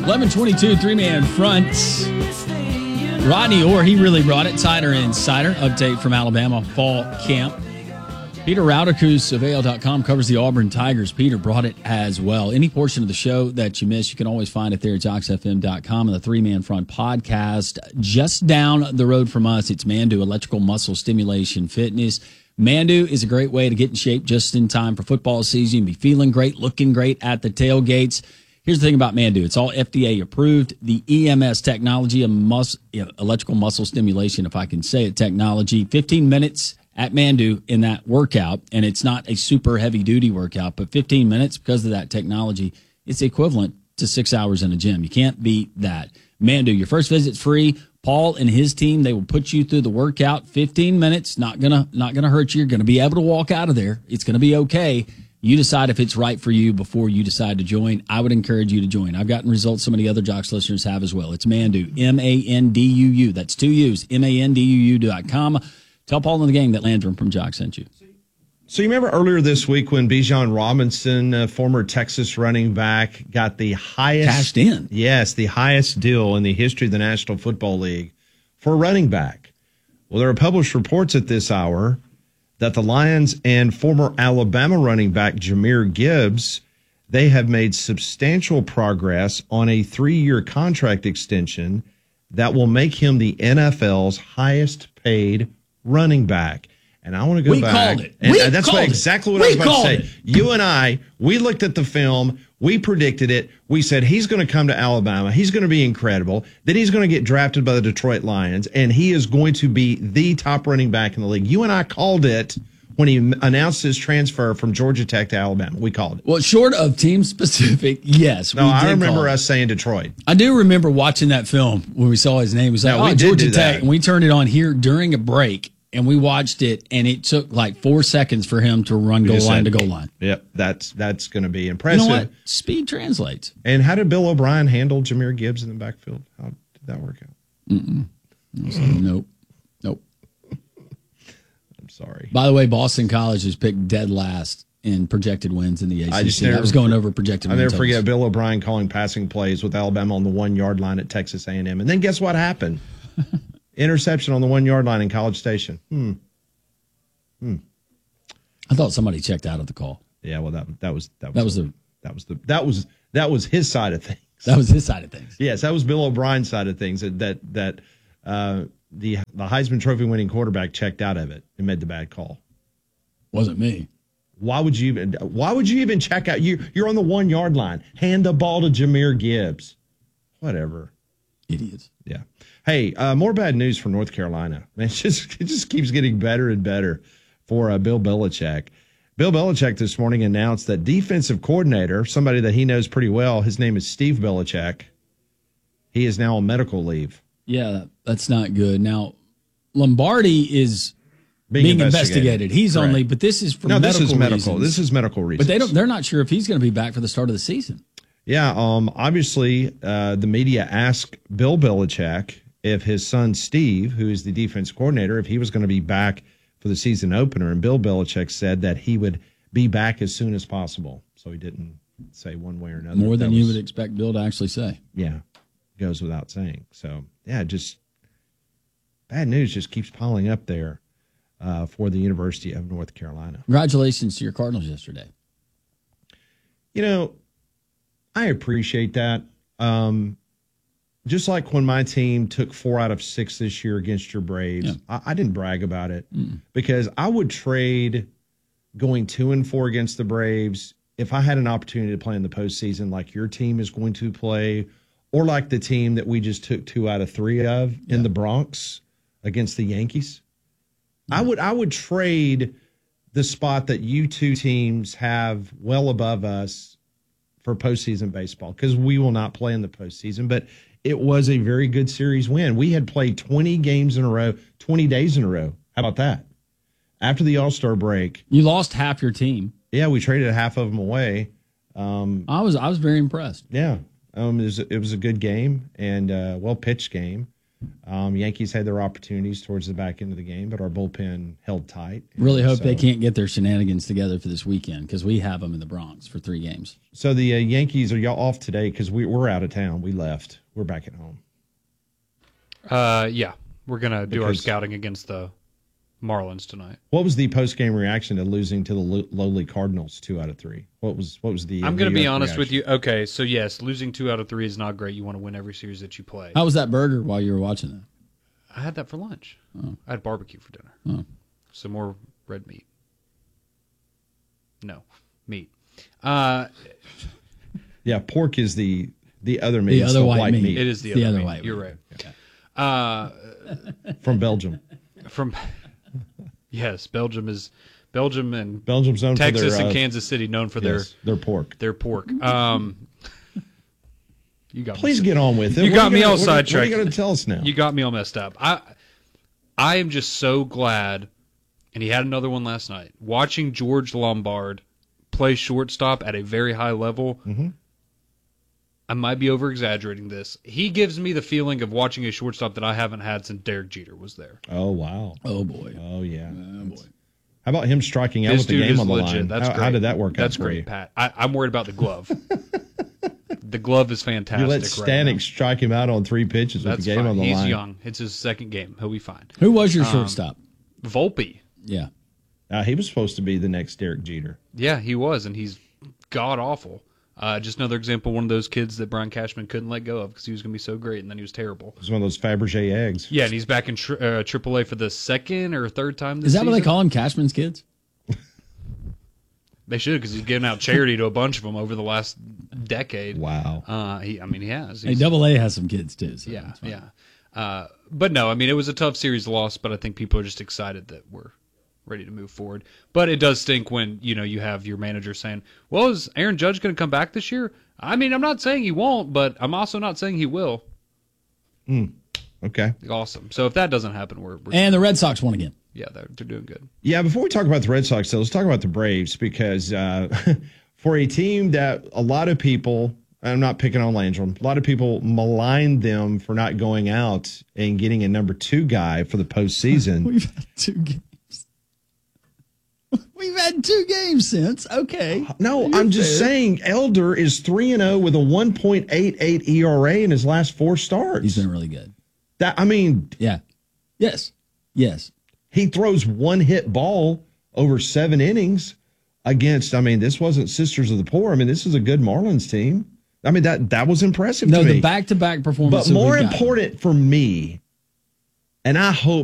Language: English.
11:22, three-man front. Rodney Orr, he really brought it. Tider Insider update from Alabama fall camp. Peter Rauderkus of AL.com covers the Auburn Tigers. Peter brought it as well. Any portion of the show that you miss, you can always find it there at JoxFM.com and the Three-Man Front podcast. Just down the road from us, it's Mandu Electrical Muscle Stimulation Fitness. Mandu is a great way to get in shape just in time for football season. You can be feeling great, looking great at the tailgates. Here's the thing about Mandu. It's all FDA approved. The EMS technology, electrical muscle stimulation, if I can say it, technology. 15 minutes at Mandu in that workout, and it's not a super heavy-duty workout, but 15 minutes because of that technology, it's equivalent to 6 hours in a gym. You can't beat that. Mandu, your first visit's free. Paul and his team, they will put you through the workout. 15 minutes, not gonna hurt you. You're gonna be able to walk out of there. It's gonna be okay. You decide if it's right for you before you decide to join. I would encourage you to join. I've gotten results some of the other Jocks listeners have as well. It's Mandu, M-A-N-D-U-U. That's 2 U's, MANDUU.com. Tell Paul and the gang that Landrum from Jock sent you. So you remember earlier this week when Bijan Robinson, former Texas running back, got the highest... Cashed in. Yes, the highest deal in the history of the National Football League for a running back. Well, there are published reports at this hour that the Lions and former Alabama running back Jahmyr Gibbs, they have made substantial progress on a 3-year contract extension that will make him the NFL's highest paid running back. And I want to go back. Called it. And that's exactly what I was about to say. You and I, we looked at the film. We predicted it. We said he's going to come to Alabama. He's going to be incredible. Then he's going to get drafted by the Detroit Lions, and he is going to be the top running back in the league. You and I called it when he announced his transfer from Georgia Tech to Alabama. We called it. Well, short of team specific, yes. No, I remember us saying Detroit. I do remember watching that film when we saw his name. It was like, Georgia Tech. And we turned it on here during a break. And we watched it, and it took like 4 seconds for him to run goal line to goal line. Yep, that's going to be impressive. You know what? Speed translates. And how did Bill O'Brien handle Jahmyr Gibbs in the backfield? How did that work out? Nope. I'm sorry. By the way, Boston College was picked dead last in projected wins in the ACC. I was going over projected wins. I'll never forget Bill O'Brien calling passing plays with Alabama on the 1-yard line at Texas A&M. And then guess what happened? Interception on the 1-yard line in College Station. I thought somebody checked out of the call. Yeah, well, that was his side of things. That was his side of things. Yes, that was Bill O'Brien's side of things. That the Heisman Trophy winning quarterback checked out of it and made the bad call. Wasn't me. Why would you even check out? You're on the 1-yard line. Hand the ball to Jahmyr Gibbs. Whatever. Idiots. Yeah. Hey, more bad news from North Carolina. Man, it just keeps getting better and better for Bill Belichick. Bill Belichick this morning announced that defensive coordinator, somebody that he knows pretty well, his name is Steve Belichick. He is now on medical leave. Yeah, that's not good. Now, Lombardi is being investigated. He's Correct. but this is for medical reasons. This is medical reasons. But they're not sure if he's going to be back for the start of the season. Yeah, obviously the media asked Bill Belichick if his son Steve, who is the defense coordinator, if he was going to be back for the season opener. And Bill Belichick said that he would be back as soon as possible. So he didn't say one way or another. More than you would expect Bill to actually say. Yeah, goes without saying. So, yeah, just bad news just keeps piling up there for the University of North Carolina. Congratulations to your Cardinals yesterday. You know, I appreciate that. Just like when my team took 4 out of 6 this year against your Braves, yeah. I didn't brag about it because I would trade going 2-4 against the Braves if I had an opportunity to play in the postseason like your team is going to play, or like the team that we just took 2 out of 3 of in the Bronx against the Yankees. I would trade the spot that you two teams have well above us for postseason baseball, because we will not play in the postseason. But it was a very good series win. We had played 20 games in a row, 20 days in a row. How about that? After the All-Star break. You lost half your team. Yeah, we traded half of them away. I was very impressed. Yeah. It was a good game and well-pitched game. Yankees had their opportunities towards the back end of the game, but our bullpen held tight. Really hope they can't get their shenanigans together for this weekend because we have them in the Bronx for 3 games. So the Yankees, are y'all off today? Because we're out of town. We left. We're back at home. Yeah. We're going to do our scouting against the Marlins tonight. What was the post-game reaction to losing to the lowly Cardinals 2 out of 3? What was the I'm going to be honest with you. Okay, so yes, losing 2 out of 3 is not great. You want to win every series that you play. How was that burger while you were watching that? I had that for lunch. Oh. I had barbecue for dinner. Oh. Some more red meat. No, meat. Yeah, pork is the other meat. The other white meat. It is the other white meat. You're right. From Belgium. Yes, Belgium and Belgium's known Texas for their, and Kansas City known for their pork. Their pork. You got Please get on with it. You got me all sidetracked. What are you going to tell us now? You got me all messed up. I am just so glad, and he had another one last night, watching George Lombard play shortstop at a very high level. Mm-hmm. I might be over-exaggerating this. He gives me the feeling of watching a shortstop that I haven't had since Derek Jeter was there. Oh, wow. Oh, boy. Oh, yeah. Oh, boy. How about him striking out with the game on the line? How did that work out That's for great, you? Pat. I'm worried about the glove. The glove is fantastic. You let Stanek strike him out on 3 pitches with the game on the line. He's young. It's his second game. He'll be fine. Who was your shortstop? Volpe. Yeah. He was supposed to be the next Derek Jeter. Yeah, he was, and he's god-awful. Just another example, one of those kids that Brian Cashman couldn't let go of because he was going to be so great, and then he was terrible. It was one of those Fabergé eggs. Yeah, and he's back in AAA for the second or third time this season. Is that season. what they call him, Cashman's kids? They should, because he's given out charity to a bunch of them over the last decade. Wow. He has. Hey, AA has some kids, too. So yeah. But no, I mean, it was a tough series loss, but I think people are just excited that we're ready to move forward. But it does stink when, you have your manager saying, well, is Aaron Judge going to come back this year? I mean, I'm not saying he won't, but I'm also not saying he will. Okay. Awesome. So if that doesn't happen, we're and the Red Sox won again. Yeah, they're doing good. Yeah, before we talk about the Red Sox, though, let's talk about the Braves because for a team that a lot of people, I'm not picking on Landrum, a lot of people maligned them for not going out and getting a number 2 guy for the postseason. We've had 2 games. We've had 2 games since. Okay. No, I'm just saying Elder is 3-0 with a 1.88 ERA in his last 4 starts. He's been really good. Yeah. Yes. He throws 1-hit ball over 7 innings against, this wasn't Sisters of the Poor. This is a good Marlins team. That was impressive to me. No, the back-to-back performance. But more important for me, and I hope